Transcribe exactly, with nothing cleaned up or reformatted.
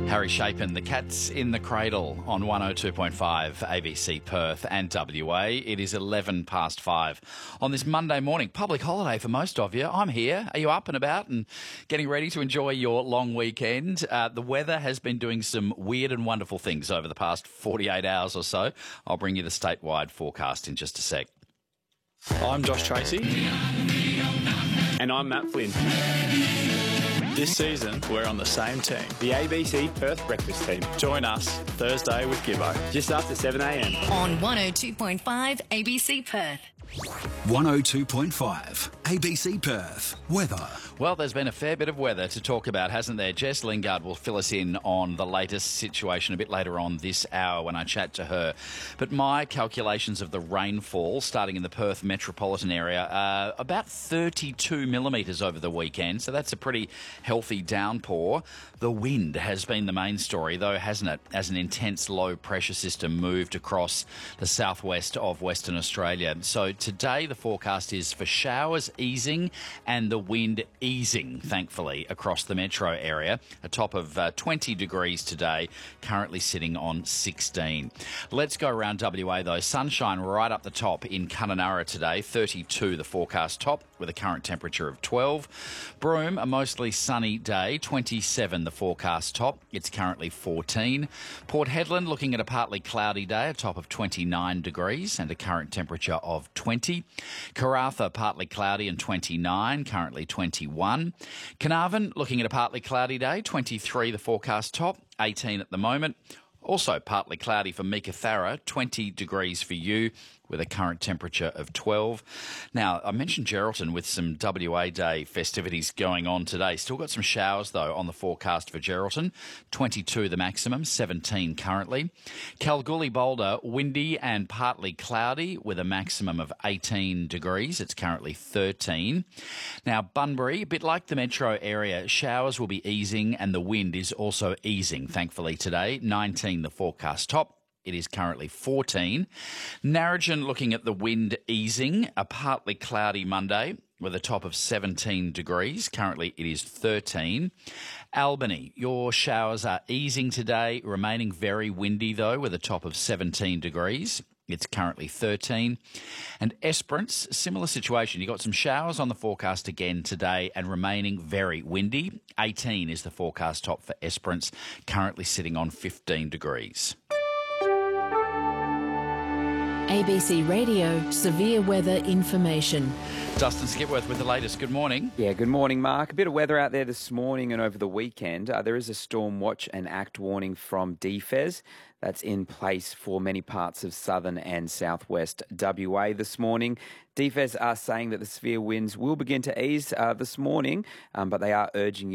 Harry Chapin, the Cat's in the Cradle on one oh two point five A B C Perth and W A. It is eleven past five on this Monday morning. Public holiday for most of you. I'm here. Are you up and about and getting ready to enjoy your long weekend? Uh, the weather has been doing some weird and wonderful things over the past forty-eight hours or so. I'll bring you the statewide forecast in just a sec. I'm Josh Tracy. And I'm Matt Flynn. This season, we're on the same team. The A B C Perth Breakfast Team. Join us Thursday with Gibbo. Just after seven a m. On one oh two point five A B C Perth. one oh two point five A B C Perth. Weather. Well, there's been a fair bit of weather to talk about, hasn't there? Jess Lingard will fill us in on the latest situation a bit later on this hour when I chat to her. But my calculations of the rainfall starting in the Perth metropolitan area are about thirty-two millimetres over the weekend, so that's a pretty healthy downpour. The wind has been the main story, though, hasn't it, as an intense low-pressure system moved across the southwest of Western Australia. So today the forecast is for showers easing and the wind easing, thankfully, across the metro area. A top of uh, twenty degrees today, currently sitting on sixteen. Let's go around W A, though. Sunshine right up the top in Kununurra today, thirty-two the forecast top, with a current temperature of twelve. Broome, a mostly sunny day, twenty-seven the forecast top. It's currently fourteen. Port Hedland looking at a partly cloudy day, a top of twenty-nine degrees and a current temperature of twenty. Karratha, partly cloudy and twenty-nine, currently twenty-one. Carnarvon looking at a partly cloudy day, twenty-three the forecast top, eighteen at the moment. Also partly cloudy for Meekatharra, twenty degrees for you, with a current temperature of twelve. Now, I mentioned Geraldton with some W A Day festivities going on today. Still got some showers, though, on the forecast for Geraldton. twenty-two the maximum, seventeen currently. Kalgoorlie Boulder, windy and partly cloudy with a maximum of eighteen degrees. It's currently thirteen. Now, Bunbury, a bit like the metro area, showers will be easing and the wind is also easing, thankfully, today. nineteen the forecast top. It is currently fourteen. Narrogin looking at the wind easing, a partly cloudy Monday with a top of seventeen degrees. Currently it is thirteen. Albany, your showers are easing today, remaining very windy though, with a top of seventeen degrees. It's currently thirteen. And Esperance, similar situation. You've got some showers on the forecast again today and remaining very windy. eighteen is the forecast top for Esperance, currently sitting on fifteen degrees. A B C Radio Severe Weather Information. Dustin Skipworth with the latest. Good morning. Yeah, good morning, Mark. A bit of weather out there this morning and over the weekend. Uh, there is a storm watch and act warning from D F E S that's in place for many parts of southern and southwest W A this morning. D F E S are saying that the severe winds will begin to ease uh, this morning, um, but they are urging you